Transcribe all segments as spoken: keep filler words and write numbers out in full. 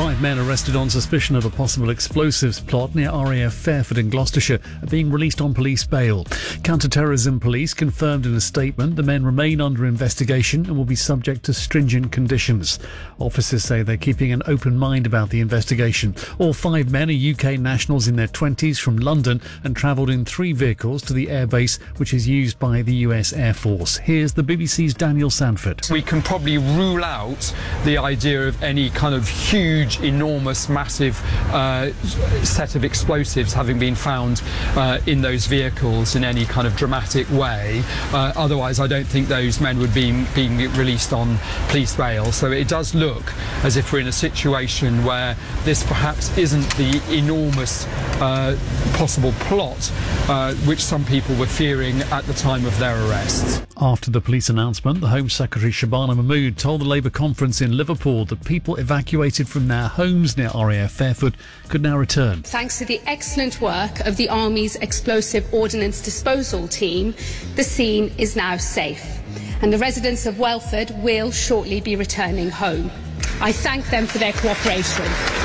Five men arrested on suspicion of a possible explosives plot near R A F Fairford in Gloucestershire are being released on police bail. Counter-terrorism police confirmed in a statement the men remain under investigation and will be subject to stringent conditions. Officers say they're keeping an open mind about the investigation. All five men are U K nationals in their twenties from London and travelled in three vehicles to the airbase, which is used by the U S Air Force. Here's the B B C's Daniel Sanford. We can probably rule out the idea of any kind of huge, enormous, massive uh, set of explosives having been found uh, in those vehicles in any kind of dramatic way. Uh, otherwise, I don't think those men would be being released on police bail. So it does look as if we're in a situation where this perhaps isn't the enormous uh, possible plot uh, which some people were fearing at the time of their arrests. After the police announcement, the Home Secretary Shabana Mahmood told the Labour conference in Liverpool that people evacuated from their homes near R A F Fairford could now return. Thanks to the excellent work of the Army's Explosive Ordnance Disposal team, the scene is now safe, and the residents of Welford will shortly be returning home. I thank them for their cooperation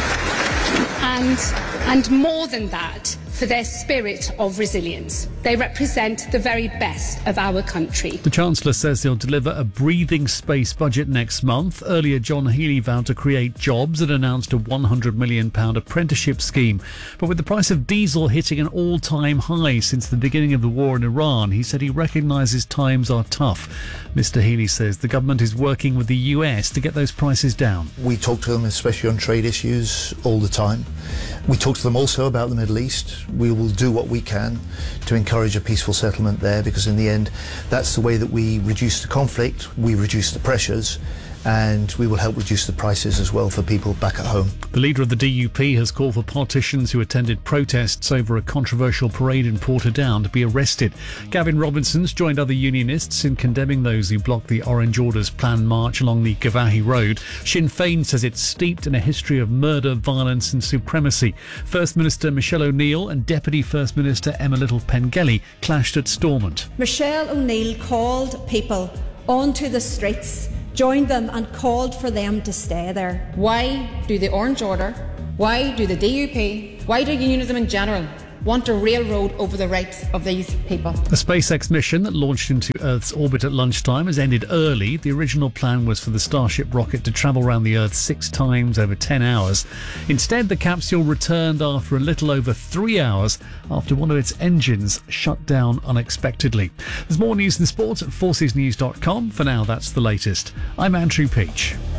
and, and more than that, for their spirit of resilience. They represent the very best of our country. The Chancellor says he'll deliver a breathing space budget next month. Earlier, John Healey vowed to create jobs and announced a one hundred million pounds apprenticeship scheme. But with the price of diesel hitting an all-time high since the beginning of the war in Iran, he said he recognises times are tough. Mr Healey says the government is working with the U S to get those prices down. We talk to them, especially on trade issues, all the time. We talk to them also about the Middle East. We will do what we can to encourage a peaceful settlement there, because in the end, that's the way that we reduce the conflict, we reduce the pressures, and we will help reduce the prices as well for people back at home. The leader of the D U P has called for politicians who attended protests over a controversial parade in Portadown to be arrested. Gavin Robinson's joined other unionists in condemning those who blocked the Orange Order's planned march along the Gavahi Road. Sinn Féin says it's steeped in a history of murder, violence and supremacy. First Minister Michelle O'Neill and Deputy First Minister Emma Little-Pengelly clashed at Stormont. Michelle O'Neill called people onto the streets, joined them and called for them to stay there. Why do the Orange Order, why do the D U P, why do unionism in general want to railroad over the rights of these people? The SpaceX mission that launched into Earth's orbit at lunchtime has ended early. The original plan was for the Starship rocket to travel around the Earth six times over ten hours. Instead, the capsule returned after a little over three hours after one of its engines shut down unexpectedly. There's more news and sport at forces news dot com. For now, that's the latest. I'm Andrew Peach.